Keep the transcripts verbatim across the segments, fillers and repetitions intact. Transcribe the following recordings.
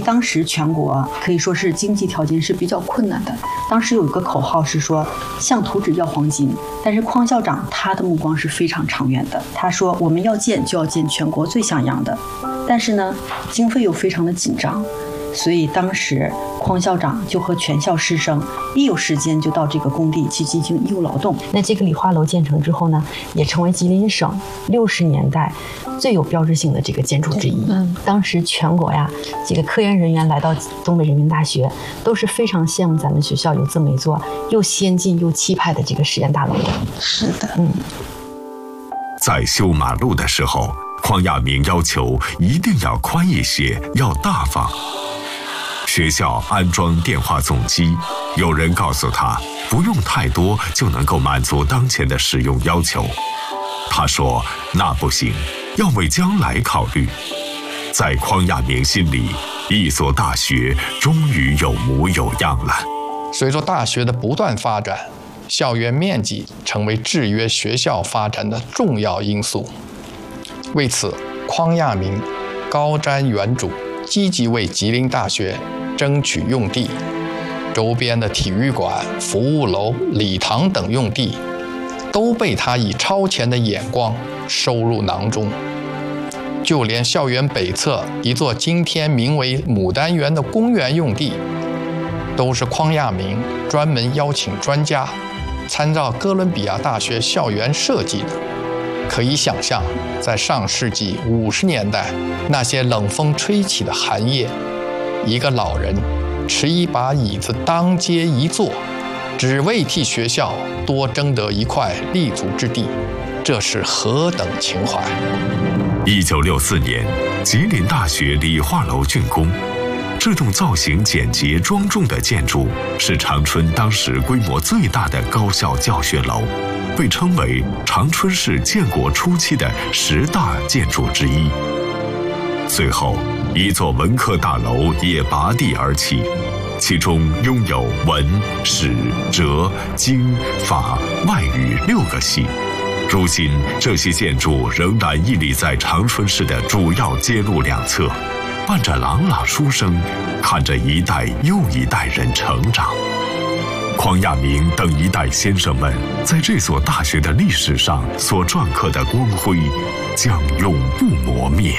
当时全国可以说是经济条件是比较困难的，当时有一个口号是说向图纸要黄金，但是匡校长他的目光是非常长远的，他说我们要建就要建全国最像样的，但是呢经费又非常的紧张，所以当时匡校长就和全校师生一有时间就到这个工地去进行义务劳动。那这个理化楼建成之后呢，也成为吉林省六十年代最有标志性的这个建筑之一。嗯，当时全国呀，这个科研人员来到东北人民大学，都是非常羡慕咱们学校有这么一座又先进又气派的这个实验大楼的。是的，嗯。 在修马路的时候，匡亚明要求一定要宽一些，要大方。学校安装电话总机，有人告诉他不用太多就能够满足当前的使用要求。他说那不行，要为将来考虑。在匡亚明心里，一所大学终于有模有样了。 随着大学的不断发展，校园面积成为制约学校发展的重要因素。为此，匡亚明高瞻远瞩，积极为吉林大学争取用地，周边的体育馆、服务楼、礼堂等用地都被他以超前的眼光收入囊中。就连校园北侧一座今天名为牡丹园的公园用地，都是匡亚明专门邀请专家参照哥伦比亚大学校园设计的。可以想象，在上世纪五十年代那些冷风吹起的寒夜，一个老人持一把椅子当街一坐，只为替学校多争得一块立足之地，这是何等情怀！ 一九六四年，吉林大学理化楼竣工。这栋造型简洁庄重的建筑是长春当时规模最大的高校教学楼，被称为长春市建国初期的十大建筑之一。随后，一座文科大楼也拔地而起，其中拥有文、史、哲、经、法、外语六个系。如今，这些建筑仍然屹立在长春市的主要街路两侧，伴着朗朗书声，看着一代又一代人成长。匡亚明等一代先生们在这所大学的历史上所篆刻的光辉，将永不磨灭。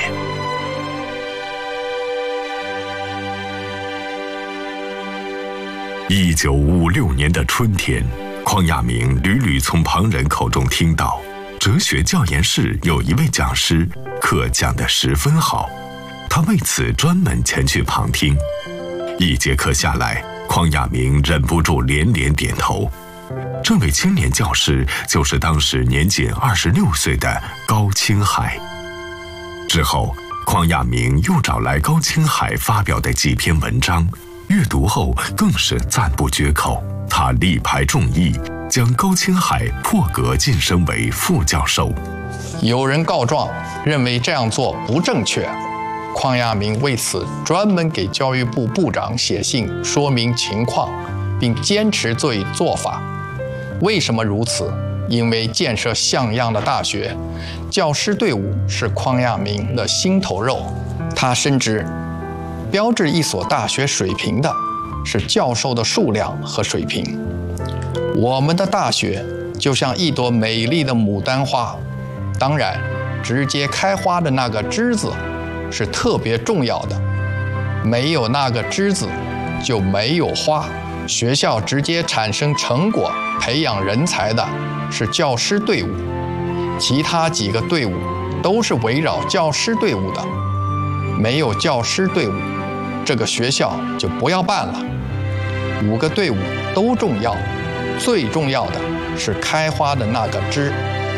一九五六年的春天，匡亚明屡屡从旁人口中听到，哲学教研室有一位讲师课讲得十分好，他为此专门前去旁听。一节课下来，匡亚明忍不住连连点头。这位青年教师就是当时年仅二十六岁的高青海。之后，匡亚明又找来高青海发表的几篇文章，阅读后更是赞不绝口。他力排众议，将高青海破格晋升为副教授。 有人告状，认为这样做不正确。匡亚明为此专门给教育部部长写信说明情况，并坚持这一做法。为什么如此？因为建设像样的大学，教师队伍是匡亚明的心头肉。他深知，标志一所大学水平的是教授的数量和水平。我们的大学就像一朵美丽的牡丹花，当然，直接开花的那个枝子是特别重要的，没有那个枝子就没有花。学校直接产生成果、培养人才的是教师队伍，其他几个队伍都是围绕教师队伍的。没有教师队伍，这个学校就不要办了。五个队伍都重要，最重要的是开花的那个枝。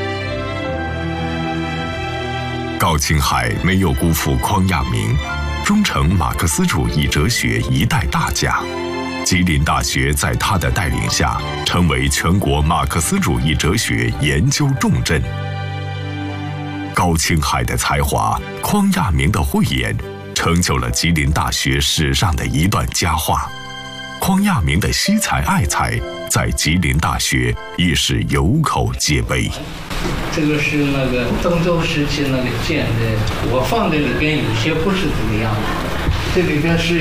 高青海没有辜负匡亚明，终成马克思主义哲学一代大家。吉林大学在他的带领下，成为全国马克思主义哲学研究重镇。高青海的才华，匡亚明的慧眼，成就了吉林大学史上的一段佳话。匡亚明的惜才爱才，在吉林大学已是有口皆碑。 这个是那个东周时期那个建的，我放在里边有些不是这个样子，这里边是